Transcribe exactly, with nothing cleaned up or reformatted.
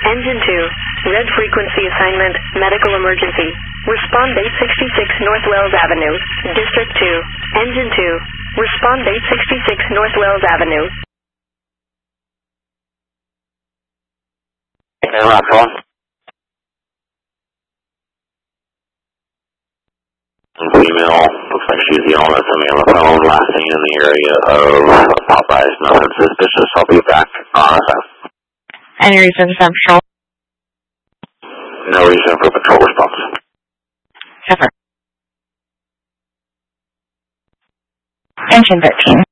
Engine two, red frequency assignment, medical emergency. Respond eight sixty-six North Wells Avenue, District two. Engine two, respond eight sixty-six North Wells Avenue. Hey, Roswell. Female, looks like she's the owner of me on the phone, last thing in the area of Popeyes. Nothing suspicious. I'll be back on R S F. Any reason for patrol? No reason for patrol response. Cover. Engine thirteen.